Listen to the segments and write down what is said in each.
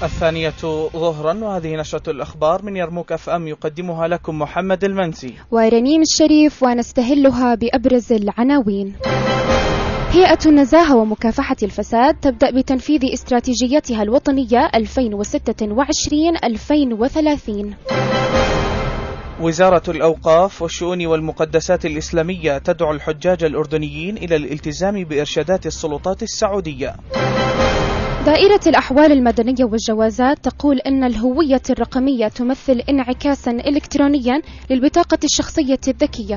الثانية ظهرا، وهذه نشرة الأخبار من يرموك اف ام، يقدمها لكم محمد المنسي ورنيم الشريف، ونستهلها بأبرز العناوين. هيئة النزاهة ومكافحة الفساد تبدأ بتنفيذ استراتيجيتها الوطنية 2026-2030. وزارة الأوقاف والشؤون والمقدسات الإسلامية تدعو الحجاج الأردنيين إلى الالتزام بإرشادات السلطات السعودية. دائرة الأحوال المدنية والجوازات تقول إن الهوية الرقمية تمثل انعكاسا إلكترونيا للبطاقة الشخصية الذكية.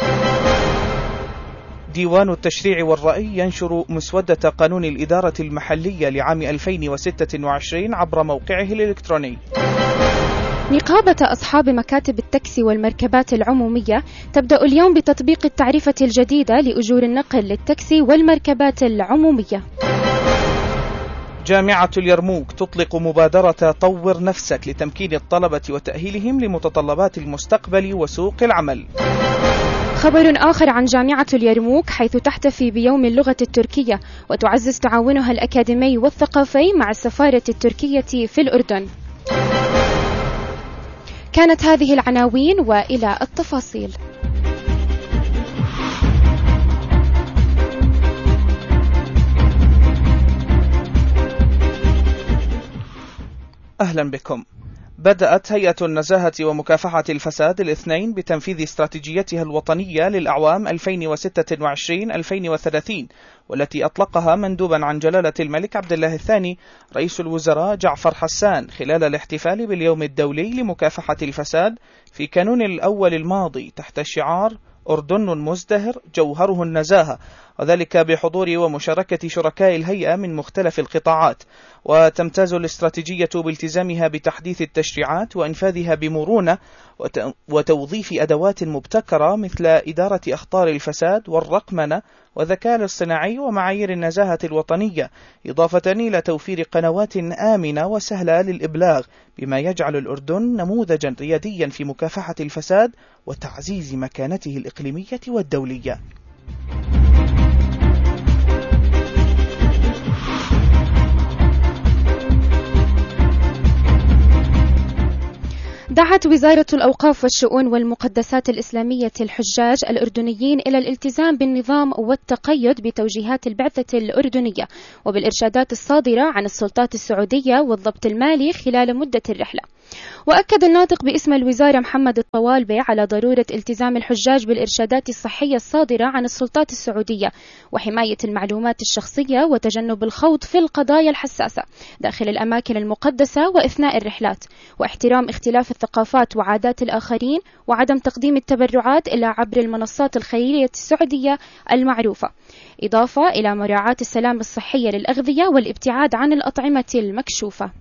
ديوان التشريع والرأي ينشر مسودة قانون الإدارة المحلية لعام 2026 عبر موقعه الإلكتروني. نقابة أصحاب مكاتب التاكسي والمركبات العمومية تبدأ اليوم بتطبيق التعرفة الجديدة لأجور النقل للتاكسي والمركبات العمومية. جامعة اليرموك تطلق مبادرة طور نفسك لتمكين الطلبة وتأهيلهم لمتطلبات المستقبل وسوق العمل. خبر آخر عن جامعة اليرموك، حيث تحتفي بيوم اللغة التركية وتعزز تعاونها الأكاديمي والثقافي مع السفارة التركية في الأردن. كانت هذه العناوين، وإلى التفاصيل. أهلا بكم. بدأت هيئة النزاهة ومكافحة الفساد الاثنين بتنفيذ استراتيجيتها الوطنية للأعوام 2026-2030، والتي أطلقها مندوبا عن جلالة الملك عبد الله الثاني رئيس الوزراء جعفر حسان خلال الاحتفال باليوم الدولي لمكافحة الفساد في كانون الأول الماضي تحت شعار أردن مزدهر جوهره النزاهة، وذلك بحضور ومشاركة شركاء الهيئة من مختلف القطاعات. وتمتاز الاستراتيجية بالتزامها بتحديث التشريعات وإنفاذها بمرونة وتوظيف أدوات مبتكرة مثل إدارة أخطار الفساد والرقمنة والذكاء الاصطناعي ومعايير النزاهة الوطنية، إضافة إلى توفير قنوات آمنة وسهلة للإبلاغ، بما يجعل الأردن نموذجا رياديا في مكافحة الفساد وتعزيز مكانته الإقليمية والدولية. دعت وزارة الأوقاف والشؤون والمقدسات الإسلامية الحجاج الأردنيين إلى الالتزام بالنظام والتقيد بتوجيهات البعثة الأردنية وبالإرشادات الصادرة عن السلطات السعودية والضبط المالي خلال مدة الرحلة. وأكد الناطق باسم الوزارة محمد الطوالبي على ضرورة التزام الحجاج بالإرشادات الصحية الصادرة عن السلطات السعودية وحماية المعلومات الشخصية وتجنب الخوض في القضايا الحساسة داخل الأماكن المقدسة وأثناء الرحلات، واحترام اختلاف الثقافات وعادات الآخرين، وعدم تقديم التبرعات إلا عبر المنصات الخيرية السعودية المعروفة، إضافة إلى مراعاة السلامة الصحية للأغذية والابتعاد عن الأطعمة المكشوفة.